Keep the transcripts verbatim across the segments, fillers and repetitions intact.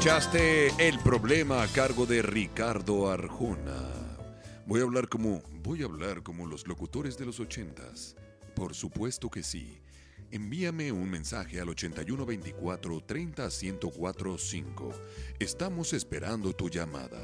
Escuchaste El Problema a cargo de Ricardo Arjona. Voy a hablar como, voy a hablar como los locutores de los ochentas. Por supuesto que sí. Envíame un mensaje al ochenta y uno veinticuatro treinta ciento cuatro cinco. Estamos esperando tu llamada.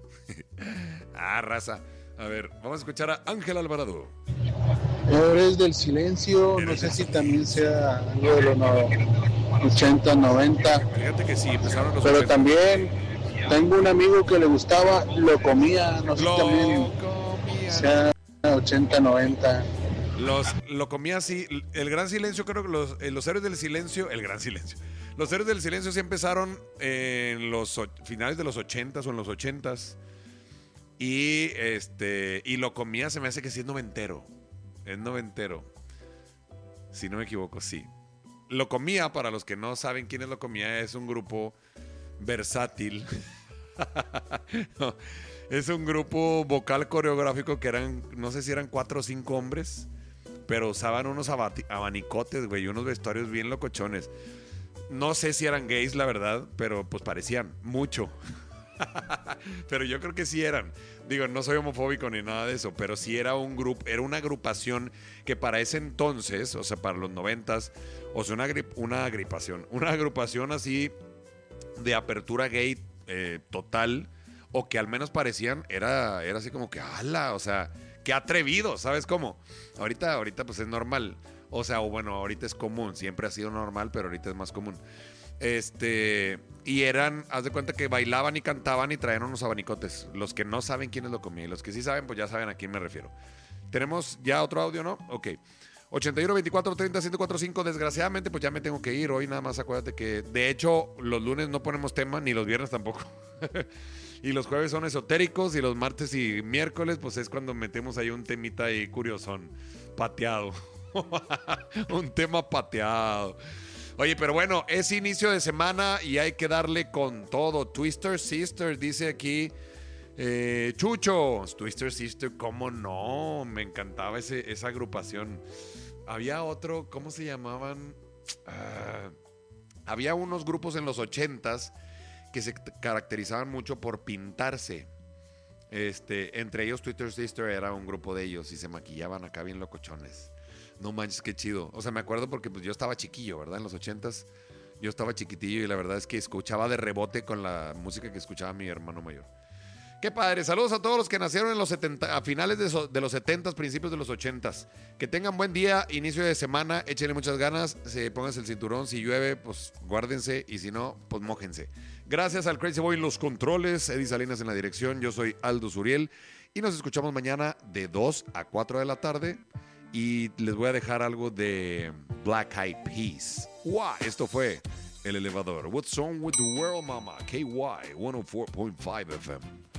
Ah, raza. A ver, vamos a escuchar a Ángel Alvarado. Héroes del Silencio, no sé si también sea algo de los no, ochenta, noventa. Fíjate que sí, empezaron los Pero ochenta. también tengo un amigo que le gustaba, lo comía, no sé si Lo también comía. sea ochenta, noventa. Los, lo comía así. El Gran Silencio, creo que los, eh, los Héroes del Silencio, el Gran Silencio. Los Héroes del Silencio sí empezaron en los o, finales de los ochentas o en los ochentas. Y este y lo comía, se me hace que sí es noventero. Es noventero. Si no me equivoco, sí. Lo comía, para los que no saben quién es Lo Comía, es un grupo versátil. No, es un grupo vocal coreográfico que eran, no sé si eran cuatro o cinco hombres, pero usaban unos abati- abanicotes, güey, y unos vestuarios bien locochones. No sé si eran gays, la verdad, pero pues parecían mucho. Pero yo creo que sí eran. Digo, no soy homofóbico ni nada de eso, pero sí era un grupo, era una agrupación que para ese entonces, o sea, para los noventas, o sea, una, grip, una agrupación, una agrupación así de apertura gay eh, total, o que al menos parecían, era, era así como que, ala, o sea, qué atrevido, ¿sabes cómo? Ahorita, ahorita pues es normal, o sea, o bueno, ahorita es común, siempre ha sido normal, pero ahorita es más común. Este, y eran, haz de cuenta que bailaban y cantaban y traían unos abanicotes. Los que no saben quién es Lo Comía, y los que sí saben, pues ya saben a quién me refiero. ¿Tenemos ya otro audio, no? Ok. ochenta y uno veinticuatro treinta ciento cuarenta y cinco. Desgraciadamente, pues ya me tengo que ir. Hoy nada más acuérdate que, de hecho, los lunes no ponemos tema, ni los viernes tampoco. Y los jueves son esotéricos, y los martes y miércoles, pues es cuando metemos ahí un temita ahí curiosón, pateado. Un tema pateado. Oye, pero bueno, es inicio de semana y hay que darle con todo. Twister Sister dice aquí, eh, Chucho, Twister Sister, ¿cómo no? Me encantaba ese, esa agrupación. Había otro, ¿cómo se llamaban? Uh, había unos grupos en los ochentas que se caracterizaban mucho por pintarse. Este, entre ellos Twister Sister era un grupo de ellos y se maquillaban acá bien locochones. No manches, qué chido. O sea, me acuerdo porque pues yo estaba chiquillo, ¿verdad? En los ochentas yo estaba chiquitillo y la verdad es que escuchaba de rebote con la música que escuchaba mi hermano mayor. Qué padre. Saludos a todos los que nacieron en los setenta, a finales de, so, de los setentas, principios de los ochentas. Que tengan buen día, inicio de semana, échenle muchas ganas, se pónganse el cinturón, si llueve, pues guárdense, y si no, pues mójense. Gracias al Crazy Boy en los controles, Eddie Salinas en la dirección, yo soy Aldo Suriel y nos escuchamos mañana de dos a cuatro de la tarde. Y les voy a dejar algo de Black Eyed Peas. Wow, esto fue El Elevador. What's Wrong with the World, Mama? K Y ciento cuatro punto cinco F M.